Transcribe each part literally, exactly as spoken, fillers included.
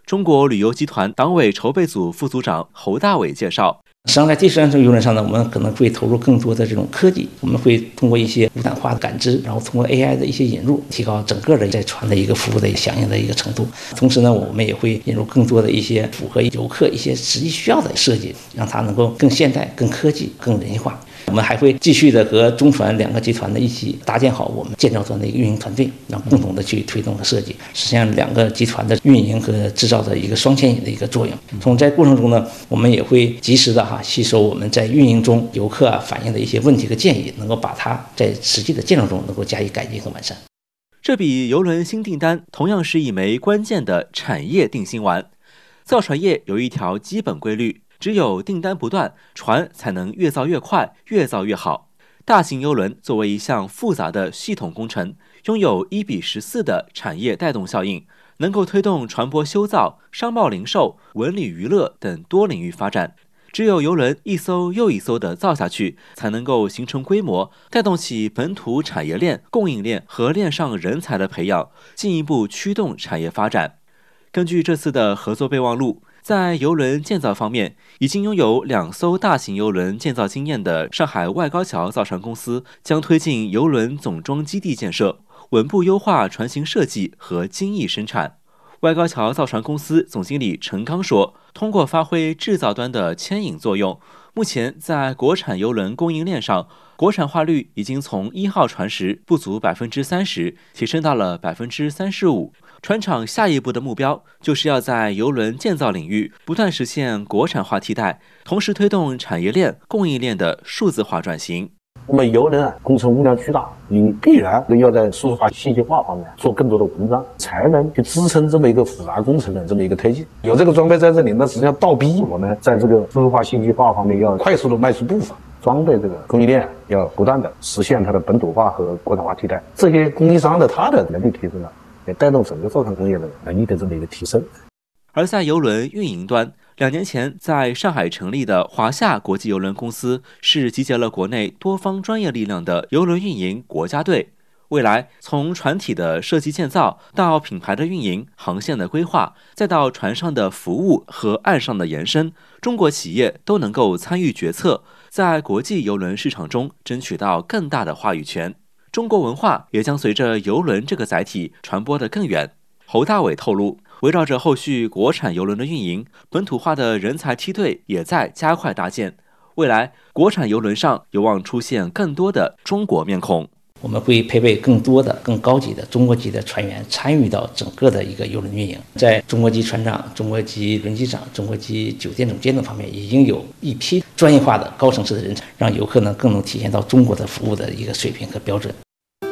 中国旅游集团党委筹备组副组长侯大伟介绍， 实际上在第三艘游轮上呢，我们可能会投入更多的这种科技，我们会通过一些无感化的感知，然后通过 A I 的一些引入，提高整个的在船的一个服务的响应的一个程度。同时呢，我们也会引入更多的一些符合游客一些实际需要的设计，让它能够更现代、更科技、更人性化。我们还会继续的和中船两个集团的一起搭建好我们建造端的一个运营团队，然后共同的去推动和设计，实现两个集团的运营和制造的一个双牵引的一个作用。从在过程中呢，我们也会及时的哈吸收我们在运营中游客啊反映的一些问题和建议，能够把它在实际的建造中能够加以改进和完善。 这笔邮轮新订单同样是一枚关键的产业定心丸。造船业有一条基本规律，只有订单不断，船才能越造越快，越造越好。大型邮轮作为一项复杂的系统工程，拥有一比十四的产业带动效应，能够推动船舶修造、商贸零售、文旅娱乐等多领域发展。只有邮轮一艘又一艘的造下去，才能够形成规模，带动起本土产业链、供应链和链上人才的培养，进一步驱动产业发展。根据这次的合作备忘录，在邮轮建造方面，已经拥有两艘大型邮轮建造经验的上海外高桥造船公司将推进邮轮总装基地建设，稳步优化船型设计和精益生产。外高桥造船公司总经理陈刚说，通过发挥制造端的牵引作用，目前在国产邮轮供应链上，国产化率已经从一号船时不足百分之三十提升到了百分之三十五。船厂下一步的目标就是要在邮轮建造领域不断实现国产化替代，同时推动产业链、供应链的数字化转型。 那么邮轮啊，工程物量巨大，你必然要在数字化、信息化方面做更多的文章，才能去支撑这么一个复杂工程的这么一个推进。有这个装备在这里，那实际上倒逼我们在这个数字化、信息化方面要快速的迈出步伐。装备这个供应链要不断的实现它的本土化和国产化替代，这些供应商的它的能力提升了，也带动整个造船工业的能力的这么一个提升。 而在邮轮运营端，两年前在上海成立的华夏国际邮轮公司是集结了国内多方专业力量的邮轮运营国家队。未来从船体的设计建造到品牌的运营、航线的规划，再到船上的服务和岸上的延伸，中国企业都能够参与决策，在国际邮轮市场中争取到更大的话语权。中国文化也将随着邮轮这个载体传播得更远。侯大伟透露，围绕着后续国产邮轮的运营，本土化的人才梯队也在加快搭建。未来国产邮轮上有望出现更多的中国面孔。 我们会配备更多的更高级的中国级的船员参与到整个的一个邮轮运营，在中国级船长、中国级轮机长、中国级酒店总监等方面，已经有一批专业化的高层次的人才，让游客呢更能体现到中国的服务的一个水平和标准。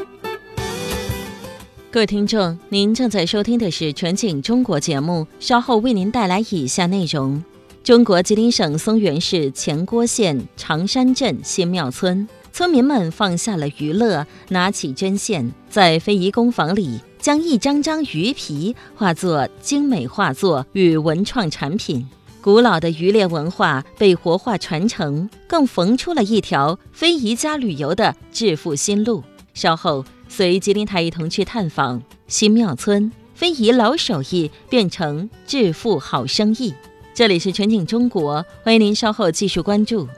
各位听众，您正在收听的是全景中国节目，稍后为您带来以下内容。中国吉林省松原市前郭县长山镇新庙村，村民们放下了娱乐，拿起针线，在非遗工坊里将一张张鱼皮化作精美画作与文创产品。古老的渔猎文化被活化传承，更缝出了一条非遗加旅游的致富新路。稍后随吉林台一同去探访新庙村，非遗老手艺变成致富好生意。这里是全景中国，欢迎您稍后继续关注。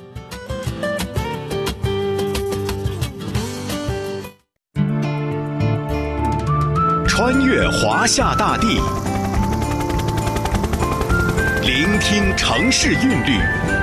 穿越华夏大地，聆听城市韵律，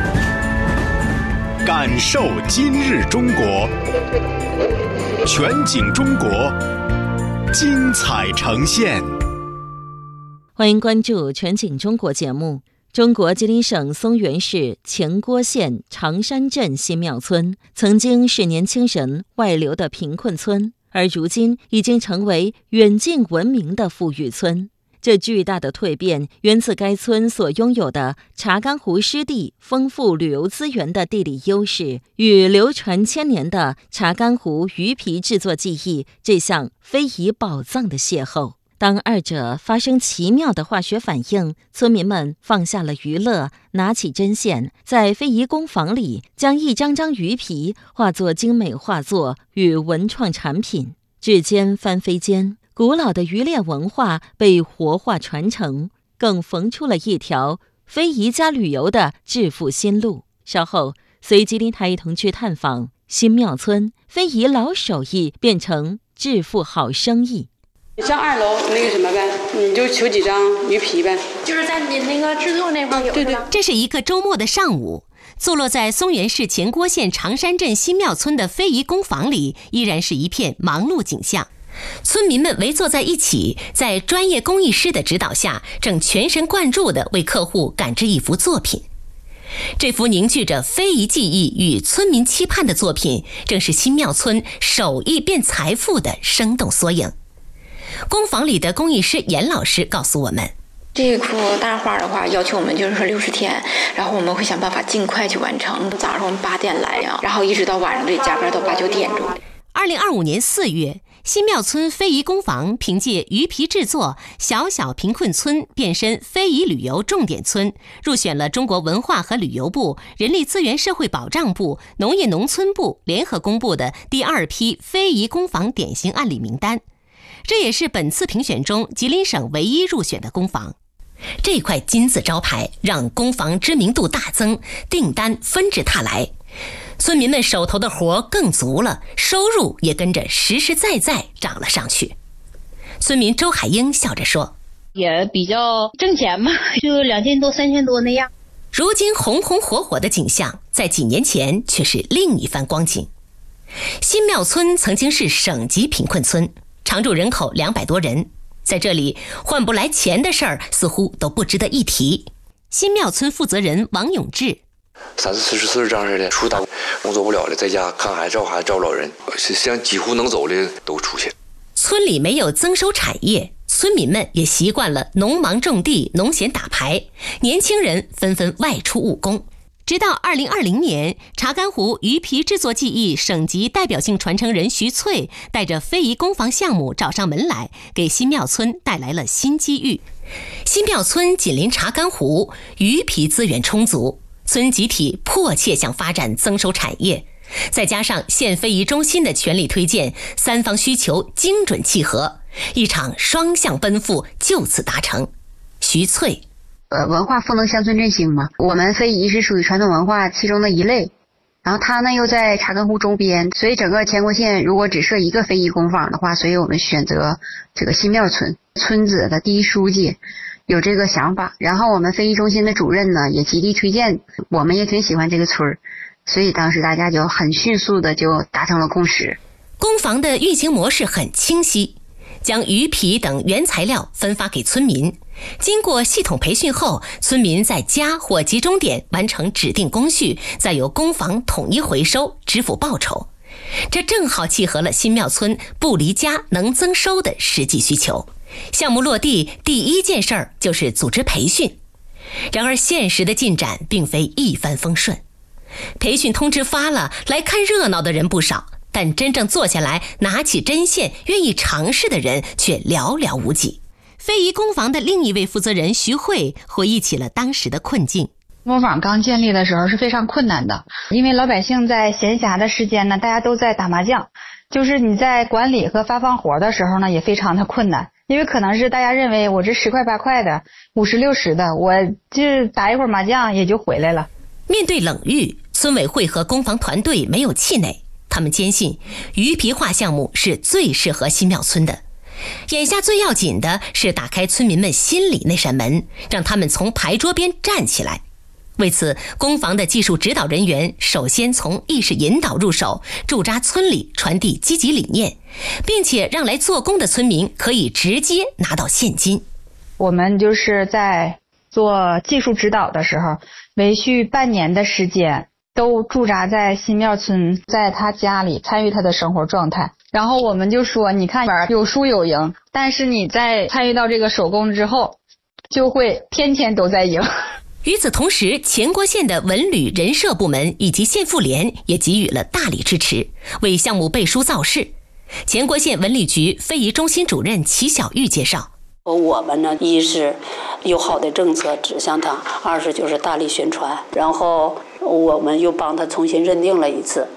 感受今日中国。全景中国，精彩呈现。 欢迎关注全景中国节目。中国吉林省松原市前郭县长山镇新庙村曾经是年轻人外流的贫困村，而如今已经成为远近闻名的富裕村。这巨大的蜕变源自该村所拥有的查干湖湿地丰富旅游资源的地理优势，与流传千年的查干湖鱼皮制作技艺这项非遗宝藏的邂逅。当二者发生奇妙的化学反应，村民们放下了娱乐，拿起针线，在非遗工坊里将一张张鱼皮化作精美画作与文创产品。指尖翻飞间，古老的渔猎文化被活化传承， 更缝出了一条非遗加旅游的致富新路。稍后，随吉林台一同去探访新庙村，非遗老手艺变成致富好生意。 上二楼那个什么呗，你就求几张鱼皮呗， 就是在你那个制作那块有。 对对。 这是一个周末的上午，坐落在松原市前郭县长山镇新庙村的非遗工坊里，依然是一片忙碌景象。村民们围坐在一起，在专业工艺师的指导下，正全神贯注地为客户赶制一幅作品。这幅凝聚着非遗技艺与村民期盼的作品，正是新庙村手艺变财富的生动缩影。工坊里的工艺师严老师告诉我们， 这幅大画的话，要求我们就是说六十天，然后我们会想办法尽快去完成。早上我们八点来呀，然后一直到晚上得加班到八九点钟。 二零二五年四月，新庙村非遗工坊凭借鱼皮制作小小贫困村变身非遗旅游重点村，入选了中国文化和旅游部、人力资源社会保障部、农业农村部联合公布的第二批非遗工坊典型案例名单。这也是本次评选中吉林省唯一入选的工坊。这块金字招牌让工坊知名度大增，订单纷至沓来，村民们手头的活更足了，收入也跟着实实在在涨了上去。村民周海英笑着说， 也比较挣钱嘛，就两千多三千多那样。 如今红红火火的景象，在几年前却是另一番光景。新庙村曾经是省级贫困村，常住人口两百多人，在这里换不来钱的事儿似乎都不值得一提。新庙村负责人王永志， 三四四十岁这样式的，出打工作不了的，在家看孩子、照孩子、照老人，像几乎能走的都出去。 村里没有增收产业，村民们也习惯了农忙种地、农闲打牌，年轻人纷纷外出务工。直到二零二零年，查干湖鱼皮制作技艺省级代表性传承人徐翠带着非遗工坊项目找上门来，给新庙村带来了新机遇。新庙村紧邻查干湖，鱼皮资源充足，村集体迫切想发展增收产业，再加上县非遗中心的全力推荐，三方需求精准契合，一场双向奔赴就此达成。徐翠， 呃，文化赋能乡村振兴嘛，我们非遗是属于传统文化其中的一类，然后它呢又在查干湖周边，所以整个乾国县如果只设一个非遗工坊的话，所以我们选择这个新庙村，村子的第一书记有这个想法，然后我们非遗中心的主任呢也极力推荐，我们也挺喜欢这个村儿，所以当时大家就很迅速的就达成了共识。 工坊的运行模式很清晰，将鱼皮等原材料分发给村民，经过系统培训后，村民在家或集中点完成指定工序，再由工坊统一回收，支付报酬。这正好契合了新庙村不离家能增收的实际需求。项目落地第一件事儿就是组织培训，然而现实的进展并非一帆风顺。培训通知发了，来看热闹的人不少，但真正坐下来拿起针线愿意尝试的人却寥寥无几。非遗工坊的另一位负责人徐慧回忆起了当时的困境。 工坊刚建立的时候是非常困难的，因为老百姓在闲暇的时间呢，大家都在打麻将，就是你在管理和发放活的时候呢，也非常的困难，因为可能是大家认为我这十块八块的，五十六十的，我就打一会儿麻将也就回来了。 面对冷遇，村委会和工坊团队没有气馁，他们坚信鱼皮画项目是最适合新庙村的。眼下最要紧的是打开村民们心里那扇门，让他们从牌桌边站起来。为此，工坊的技术指导人员首先从意识引导入手，驻扎村里，传递积极理念，并且让来做工的村民可以直接拿到现金。 我们就是在做技术指导的时候，连续半年的时间都驻扎在新庙村，在他家里参与他的生活状态。然后我们就说，你看有输有赢，但是你在参与到这个手工之后，就会天天都在赢。 与此同时，乾国县的文旅人社部门以及县妇联也给予了大力支持，为项目背书造势。乾国县文旅局非遗中心主任齐小玉介绍， 我们呢，一是有好的政策指向他，二是就是大力宣传，然后我们又帮他重新认定了一次，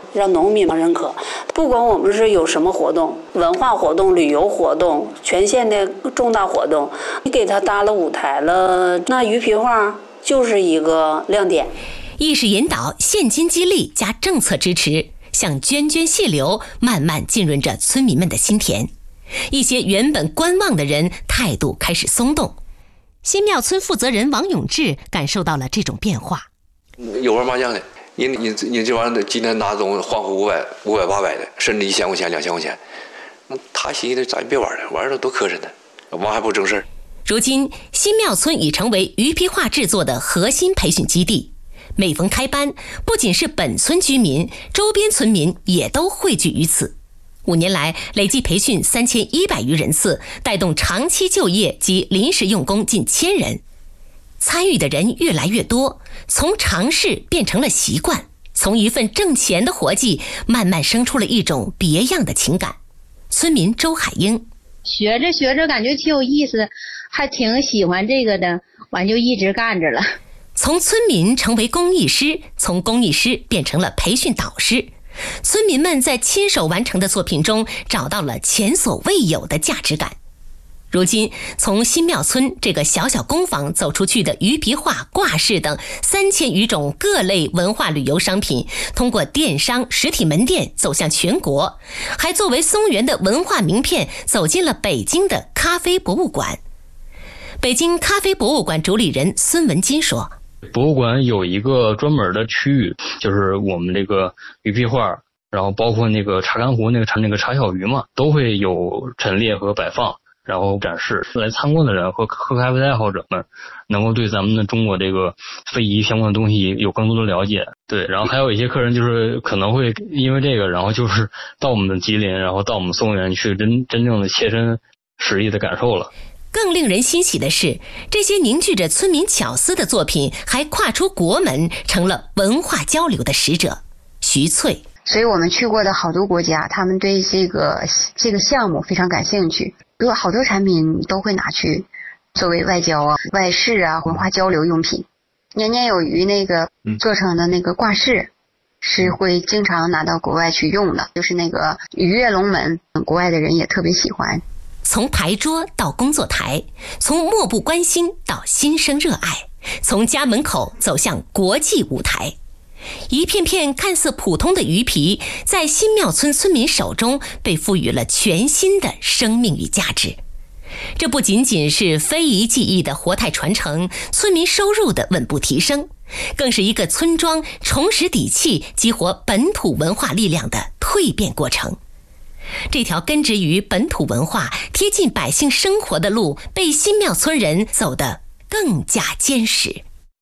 让农民认可。不管我们是有什么活动，文化活动、旅游活动、全县的重大活动，你给他搭了舞台了，那鱼皮画就是一个亮点。 意识引导、现金激励加政策支持，像涓涓细流，慢慢浸润着村民们的心田。一些原本观望的人态度开始松动。新庙村负责人王永志感受到了这种变化。 有玩麻将的，你你你这玩意儿今天拿东换回五百、五百、八百的，甚至一千块钱、两千块钱，那他寻思咱别玩了，玩了多磕碜呢，玩还不正事儿。 如今，新庙村已成为鱼皮画制作的核心培训基地。每逢开班，不仅是本村居民，周边村民也都汇聚于此。五年来，累计培训三千一百余人次，带动长期就业及临时用工近千人。参与的人越来越多，从尝试变成了习惯，从一份挣钱的活计，慢慢生出了一种别样的情感。村民周海英： 学着学着感觉挺有意思，还挺喜欢这个的，完就一直干着了。 从村民成为公益师，从公益师变成了培训导师。村民们在亲手完成的作品中找到了前所未有的价值感。如今，从新庙村这个小小工坊走出去的鱼皮画、挂饰等三千余种各类文化旅游商品，通过电商实体门店走向全国，还作为松原的文化名片走进了北京的咖啡博物馆。北京咖啡博物馆主理人孙文金说， 博物馆有一个专门的区域，就是我们这个鱼皮画，然后包括那个茶干湖那个茶那个茶小鱼嘛，都会有陈列和摆放，然后展示。来参观的人和喝咖啡的爱好者们，能够对咱们的中国这个非遗相关的东西有更多的了解。对，然后还有一些客人就是可能会因为这个，然后就是到我们的吉林，然后到我们松原去真真正的切身实意的感受了。 更令人欣喜的是，这些凝聚着村民巧思的作品还跨出国门，成了文化交流的使者。徐翠： 所以我们去过的好多国家，他们对这个这个项目非常感兴趣，有好多产品都会拿去作为外交啊、外事啊、文化交流用品。年年有余那个做成的那个挂饰，是会经常拿到国外去用的，就是那个鱼跃龙门，国外的人也特别喜欢。 从牌桌到工作台，从漠不关心到心生热爱，从家门口走向国际舞台。一片片看似普通的鱼皮，在新庙村村民手中被赋予了全新的生命与价值。这不仅仅是非遗技艺的活态传承，村民收入的稳步提升，更是一个村庄重拾底气、激活本土文化力量的蜕变过程。这条根植于本土文化、贴近百姓生活的路，被新庙村人走得更加坚实。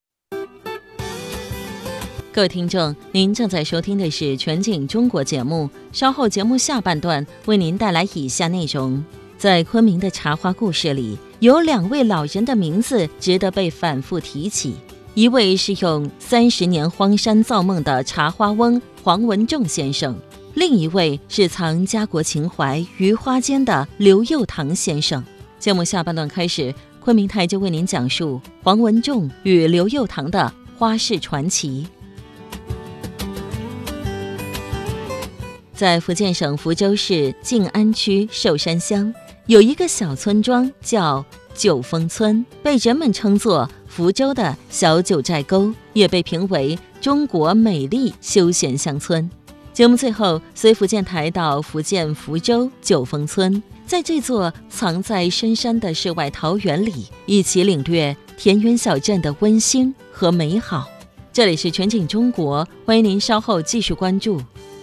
各位听众，您正在收听的是全景中国节目，稍后节目下半段为您带来以下内容。在昆明的茶花故事里，有两位老人的名字值得被反复提起。一位是用三十年荒山造梦的茶花翁黄文仲先生，另一位是藏家国情怀于花间的刘佑堂先生。节目下半段开始，昆明台就为您讲述黄文仲与刘佑堂的花市传奇。在福建省福州市静安区寿山乡，有一个小村庄叫九峰村，被人们称作福州的小九寨沟，也被评为中国美丽休闲乡村。节目最后，随福建台到福建福州九峰村，在这座藏在深山的世外桃源里，一起领略田园小镇的温馨和美好。这里是全景中国，欢迎您稍后继续关注。